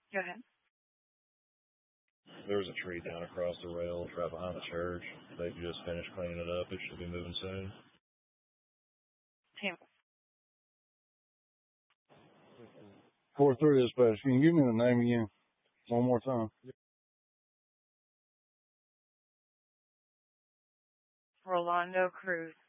Go ahead. There was a tree down across the rail right behind the church. They just finished cleaning it up. It should be moving soon. Tim. 4-3 dispatch. Can you give me the name again one more time? Rolando Cruz.